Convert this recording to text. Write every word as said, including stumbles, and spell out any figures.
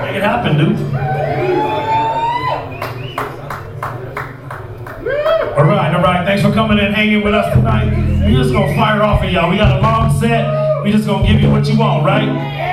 Make it happen, dude. All right, all right. Thanks for coming and hanging with us tonight. We're just gonna fire off of y'all. We got a long set. We just gonna give you what you want, right?